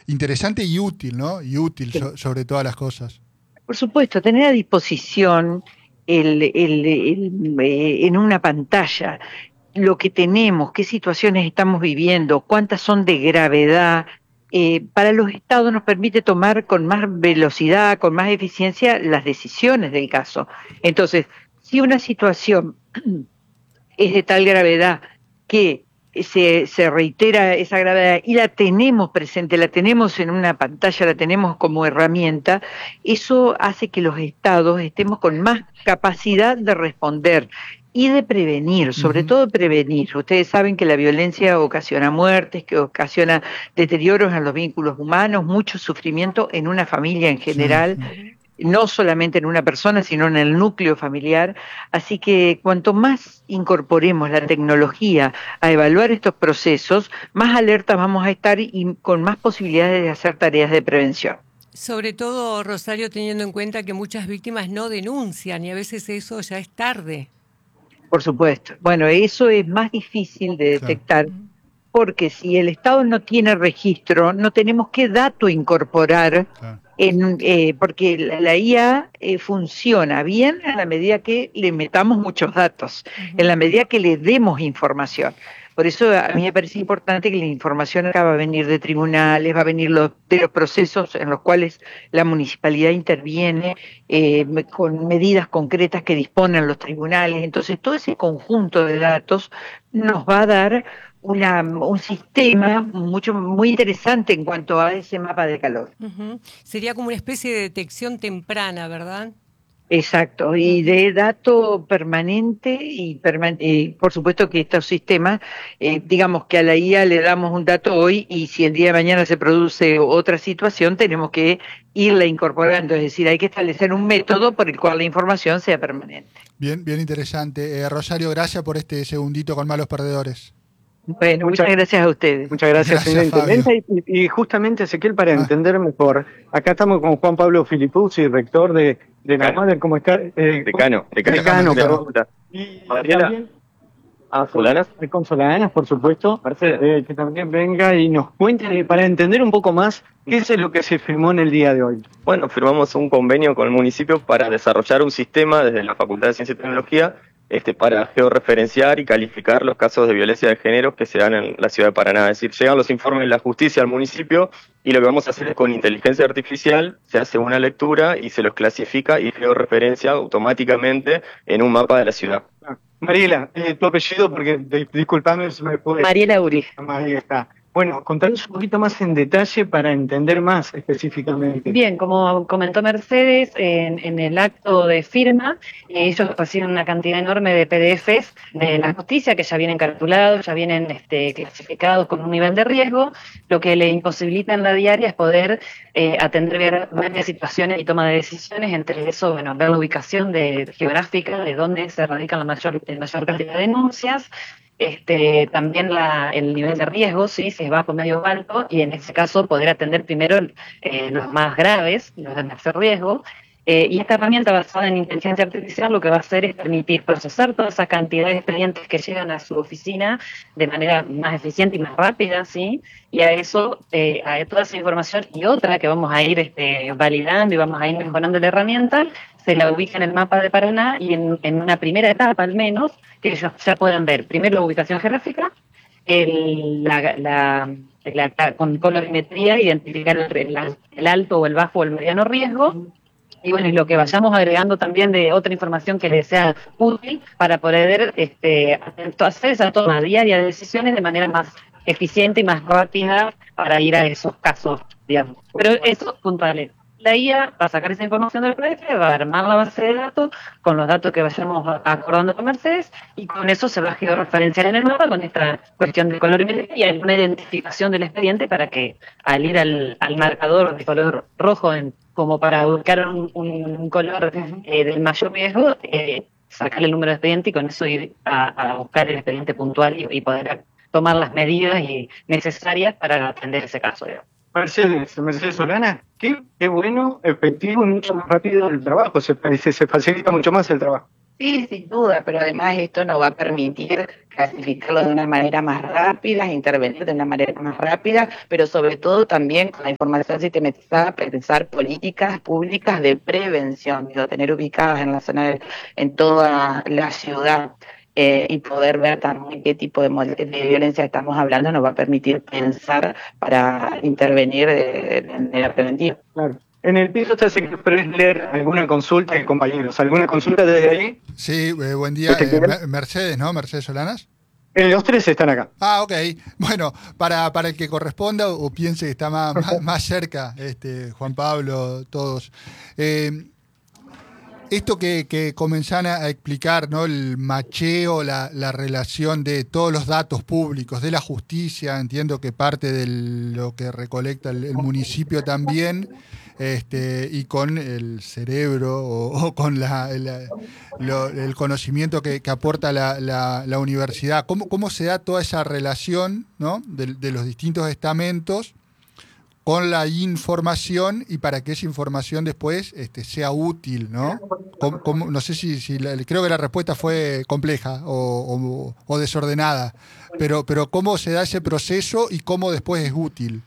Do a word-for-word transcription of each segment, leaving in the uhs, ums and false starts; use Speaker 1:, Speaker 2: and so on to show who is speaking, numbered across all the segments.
Speaker 1: interesante y útil, ¿no? Y útil
Speaker 2: Sí.
Speaker 1: so, sobre todas las cosas.
Speaker 2: Por supuesto, tener a disposición el, el, el, eh, en una pantalla lo que tenemos, qué situaciones estamos viviendo, cuántas son de gravedad. Eh, para los estados nos permite tomar con más velocidad, con más eficiencia las decisiones del caso. Entonces, si una situación es de tal gravedad que se, se reitera esa gravedad y la tenemos presente, la tenemos en una pantalla, la tenemos como herramienta, eso hace que los estados estemos con más capacidad de responder y de prevenir, sobre
Speaker 1: Uh-huh.
Speaker 2: todo prevenir. Ustedes saben que la violencia ocasiona muertes, que ocasiona deterioros en los vínculos humanos, mucho sufrimiento en una familia en
Speaker 1: Sí,
Speaker 2: general,
Speaker 1: sí.
Speaker 2: no solamente en una persona, sino en el núcleo familiar. Así que cuanto más incorporemos la tecnología a evaluar estos procesos, más alertas vamos a estar y con más posibilidades de hacer tareas de prevención.
Speaker 3: Sobre todo, Rosario, teniendo en cuenta que muchas víctimas no denuncian y a veces eso ya es tarde.
Speaker 2: Por supuesto. Bueno, eso es más difícil de
Speaker 1: Claro.
Speaker 2: detectar, porque si el Estado no tiene registro, no tenemos qué dato incorporar,
Speaker 1: Claro.
Speaker 2: en, eh, porque la, la I A eh, funciona bien a la medida que le metamos muchos datos,
Speaker 3: Uh-huh.
Speaker 2: en la medida que le demos información. Por eso a mí me parece importante que la información acá va a venir de tribunales, va a venir los, de los procesos en los cuales la municipalidad interviene, eh, con medidas concretas que disponen los tribunales. Entonces, todo ese conjunto de datos nos va a dar Una, un sistema mucho muy interesante en cuanto a ese mapa de calor.
Speaker 3: Uh-huh. Sería como una especie de detección temprana, ¿verdad?
Speaker 2: Exacto, y de dato permanente y, perman y por supuesto que estos sistemas, eh, digamos que a la I A le damos un dato hoy y si el día de mañana se produce otra situación tenemos que irla incorporando, es decir, hay que establecer un método por el cual la información sea permanente.
Speaker 1: Bien, bien interesante. Eh, Rosario, gracias por este segundito con Malos Perdedores.
Speaker 2: Bueno, muchas, muchas gracias a ustedes.
Speaker 4: Muchas gracias, señora Intendenta. Y, y justamente, Ezequiel, para ah. entender mejor, acá estamos con Juan Pablo Filipuzzi, rector de, de la MADER, ¿cómo está?
Speaker 5: Eh, decano, decano.
Speaker 4: Decano,
Speaker 5: decano.
Speaker 4: decano. Y también a Solanas, con Solanas, por supuesto, eh, que también venga y nos cuente, para entender un poco más, qué es lo que se firmó en el día de hoy.
Speaker 5: Bueno, firmamos un convenio con el municipio para desarrollar un sistema desde la Facultad de Ciencia y Tecnología Este, para georreferenciar y calificar los casos de violencia de género que se dan en la ciudad de Paraná. Es decir, llegan los informes de la justicia al municipio y lo que vamos a hacer es con inteligencia artificial, se hace una lectura y se los clasifica y georreferencia automáticamente en un mapa de la ciudad.
Speaker 4: Ah, Mariela, eh, tu apellido, porque disculpame si me puedes...
Speaker 2: Mariela Uri.
Speaker 4: Ahí está. Bueno, contanos un poquito más en detalle para entender más específicamente.
Speaker 6: Bien, como comentó Mercedes, en, en el acto de firma, eh, ellos reciben una cantidad enorme de P D Efes de la justicia que ya vienen calculados, ya vienen este, clasificados con un nivel de riesgo, lo que le imposibilita en la diaria es poder eh, atender varias situaciones y toma de decisiones, entre eso, bueno, ver la ubicación de, geográfica de dónde se radican la mayor, la mayor cantidad de denuncias. Este, también la, el nivel de riesgo, sí, si es bajo, medio o alto, y en ese caso poder atender primero eh, los más graves, los de mayor riesgo. Eh, y esta herramienta basada en inteligencia artificial lo que va a hacer es permitir procesar toda esa cantidad de expedientes que llegan a su oficina de manera más eficiente y más rápida, ¿sí? Y a eso, eh, a toda esa información y otra que vamos a ir este, validando y vamos a ir mejorando la herramienta, se la ubica en el mapa de Paraná y en, en una primera etapa al menos, que ellos ya puedan ver primero la ubicación geográfica, el, la, la, la, la, con colorimetría, identificar el, el, el alto o el bajo o el mediano riesgo, y bueno, y lo que vayamos agregando también de otra información que les sea útil para poder este, hacer esa toma diaria de decisiones de manera más eficiente y más rápida para ir a esos casos, digamos. Pero eso puntuales. La I A va a sacar esa información del P D F, va a armar la base de datos con los datos que vayamos acordando con Mercedes y con eso se va a georreferenciar en el mapa con esta cuestión de colorimetría y alguna identificación del expediente para que al ir al, al marcador de color rojo en, como para buscar un, un, un color eh, del mayor riesgo, eh, sacar el número de expediente y con eso ir a, a buscar el expediente puntual y, y poder tomar las medidas y necesarias para atender ese caso, digamos.
Speaker 4: Mercedes, Mercedes Solana, qué, qué bueno, efectivo y mucho más rápido el trabajo, se, se, se facilita mucho más el trabajo.
Speaker 7: Sí, sin duda, pero además esto nos va a permitir clasificarlo de una manera más rápida, intervenir de una manera más rápida, pero sobre todo también con la información sistematizada, pensar políticas públicas de prevención, digo, tener ubicadas en la zona, de, en toda la ciudad. Eh, y poder ver también qué tipo de, de violencia estamos hablando nos va a permitir pensar para intervenir de, de manera preventiva.
Speaker 4: Claro. En el piso está el Presler, alguna consulta, compañeros, ¿alguna consulta desde ahí?
Speaker 1: Sí, eh, buen día. Eh, Mercedes, ¿no? Mercedes Solanas.
Speaker 4: Eh, los tres están acá.
Speaker 1: Ah, ok. Bueno, para, para el que corresponda o piense que está más, más, más cerca, este, Juan Pablo, todos. Eh, Esto que, que comenzan a explicar, ¿no? El macheo, la, la relación de todos los datos públicos, de la justicia, entiendo que parte de lo que recolecta el, el municipio también, este, y con el cerebro o, o con la, la, lo, el conocimiento que, que aporta la, la, la universidad. ¿Cómo, ¿Cómo se da toda esa relación, ¿no? de, de los distintos estamentos con la información y para que esa información después este, sea útil, ¿no? ¿Cómo, cómo, no sé si, si la, creo que la respuesta fue compleja o, o, o desordenada, pero, pero ¿cómo se da ese proceso y cómo después es útil?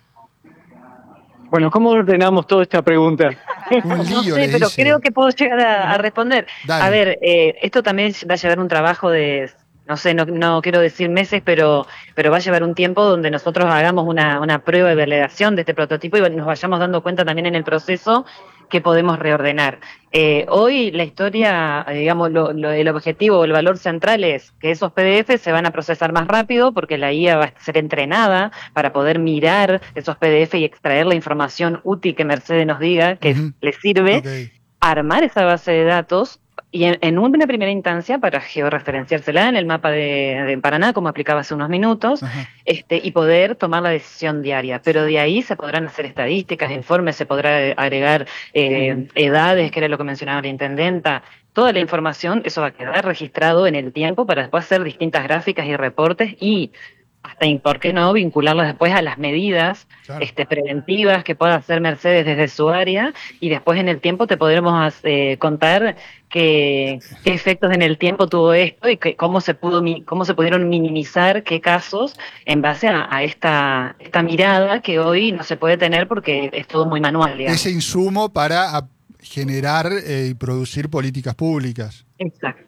Speaker 4: Bueno, ¿cómo ordenamos toda esta pregunta?
Speaker 1: Un lío,
Speaker 6: no sé, pero
Speaker 1: dice.
Speaker 6: creo que puedo llegar a, a responder.
Speaker 1: Dale.
Speaker 6: A ver, eh, esto también va a llevar un trabajo de... No sé, no, no quiero decir meses, pero, pero va a llevar un tiempo donde nosotros hagamos una, una prueba de validación de este prototipo y nos vayamos dando cuenta también en el proceso que podemos reordenar. Eh, hoy la historia, digamos, lo, lo, el objetivo o el valor central es que esos P D F se van a procesar más rápido porque la I A va a ser entrenada para poder mirar esos P D F y extraer la información útil que Mercedes nos diga que uh-huh. le sirve, okay. armar esa base de datos y en, en una primera instancia para georreferenciársela en el mapa de, de Paraná, como aplicaba hace unos minutos, uh-huh. este, y poder tomar la decisión diaria. Pero de ahí se podrán hacer estadísticas, informes, se podrá agregar eh, uh-huh. edades, que era lo que mencionaba la intendenta. Toda la información, eso va a quedar registrado en el tiempo para después hacer distintas gráficas y reportes y hasta, ¿por qué no?, vincularlas después a las medidas claro. este, preventivas que pueda hacer Mercedes desde su área y después en el tiempo te podremos eh, contar qué, qué efectos en el tiempo tuvo esto y que, cómo se pudo cómo se pudieron minimizar qué casos en base a, a esta, esta mirada que hoy no se puede tener porque es todo muy manual, digamos.
Speaker 1: Ese insumo para generar eh, y producir políticas públicas.
Speaker 6: Exacto.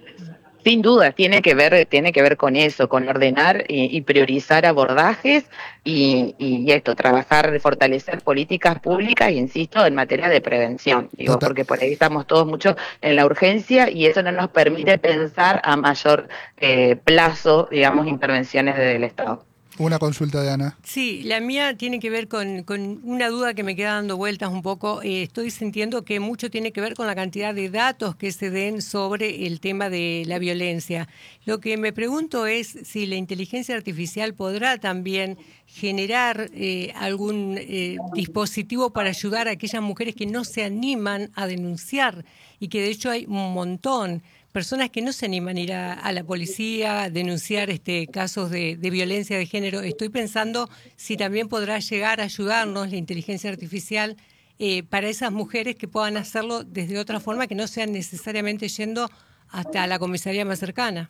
Speaker 7: Sin duda, tiene que ver, tiene que ver con eso, con ordenar y, y priorizar abordajes y, y esto, trabajar, fortalecer políticas públicas, y insisto, en materia de prevención, digo, Total. porque por ahí estamos todos mucho en la urgencia y eso no nos permite pensar a mayor eh, plazo, digamos, intervenciones desde el Estado.
Speaker 1: Una consulta de Ana.
Speaker 3: Sí, la mía tiene que ver con, con una duda que me queda dando vueltas un poco. Eh, estoy sintiendo que mucho tiene que ver con la cantidad de datos que se den sobre el tema de la violencia. Lo que me pregunto es si la inteligencia artificial podrá también generar eh, algún eh, dispositivo para ayudar a aquellas mujeres que no se animan a denunciar y que de hecho hay un montón. Personas que no se animan a ir a, a la policía a denunciar este, casos de, de violencia de género. Estoy pensando si también podrá llegar a ayudarnos la inteligencia artificial eh, para esas mujeres que puedan hacerlo desde otra forma, que no sean necesariamente yendo hasta la comisaría más cercana.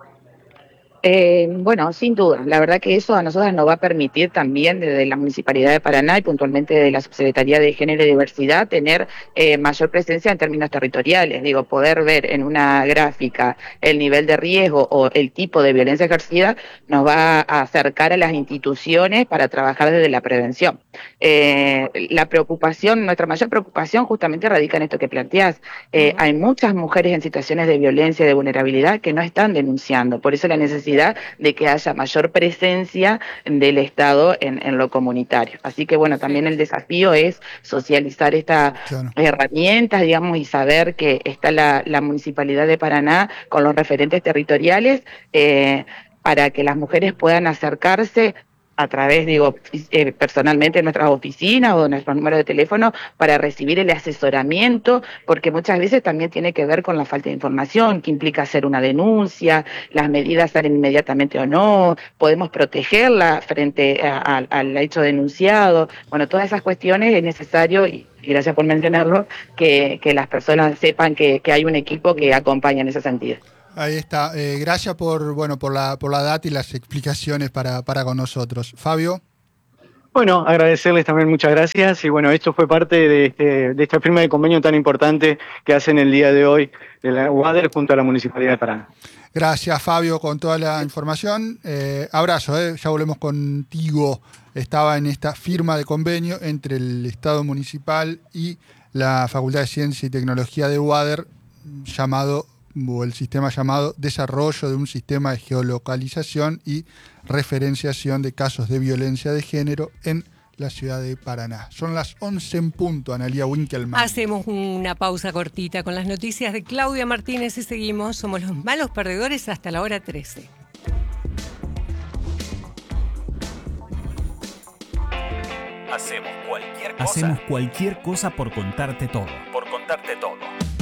Speaker 7: Eh, bueno, sin duda, la verdad que eso a nosotros nos va a permitir también desde la Municipalidad de Paraná y puntualmente de la Subsecretaría de Género y Diversidad tener eh, mayor presencia en términos territoriales, digo, poder ver en una gráfica el nivel de riesgo o el tipo de violencia ejercida nos va a acercar a las instituciones para trabajar desde la prevención. Eh, la preocupación, nuestra mayor preocupación justamente radica en esto que planteás. Eh, hay muchas mujeres en situaciones de violencia y de vulnerabilidad que no están denunciando, por eso la necesidad de que haya mayor presencia del Estado en, en lo comunitario. Así que bueno, también el desafío es socializar estas claro. herramientas, digamos, y saber que está la, la Municipalidad de Paraná con los referentes territoriales eh, para que las mujeres puedan acercarse a través, digo, eh, personalmente en nuestras oficinas o en nuestro número de teléfono para recibir el asesoramiento, porque muchas veces también tiene que ver con la falta de información, que implica hacer una denuncia, las medidas salen inmediatamente o no, podemos protegerla frente a, a, al hecho denunciado. Bueno, todas esas cuestiones es necesario, y, y gracias por mencionarlo, que, que las personas sepan que, que hay un equipo que acompaña en ese sentido.
Speaker 1: Ahí está. Eh, gracias por bueno por la por la data y las explicaciones para, para con nosotros. Fabio.
Speaker 4: Bueno, agradecerles también, muchas gracias. Y bueno, esto fue parte de, este, de esta firma de convenio tan importante que hacen el día de hoy de la UADER junto a la Municipalidad de Paraná.
Speaker 1: Gracias, Fabio, con toda la información. Eh, abrazo, eh, ya volvemos contigo. Estaba en esta firma de convenio entre el Estado municipal y la Facultad de Ciencia y Tecnología de UADER, llamado o el sistema llamado Desarrollo de un Sistema de Geolocalización y Referenciación de Casos de Violencia de Género en la ciudad de Paraná. Son las once en punto, Analía Winkelmann.
Speaker 3: Hacemos una pausa cortita con las noticias de Claudia Martínez y seguimos. Somos los malos perdedores hasta la hora trece.
Speaker 8: Hacemos cualquier cosa.
Speaker 9: Hacemos cualquier cosa por contarte todo.
Speaker 8: Por contarte todo.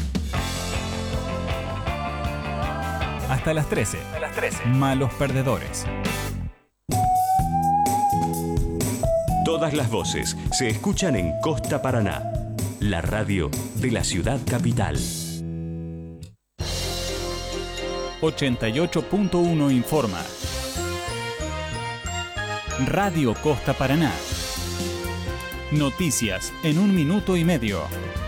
Speaker 9: Hasta las trece.
Speaker 8: A las trece.
Speaker 9: Malos perdedores.
Speaker 10: Todas las voces se escuchan en Costa Paraná, la radio de la ciudad capital.
Speaker 9: ochenta y ocho punto uno informa. Radio Costa Paraná. Noticias en un minuto y medio.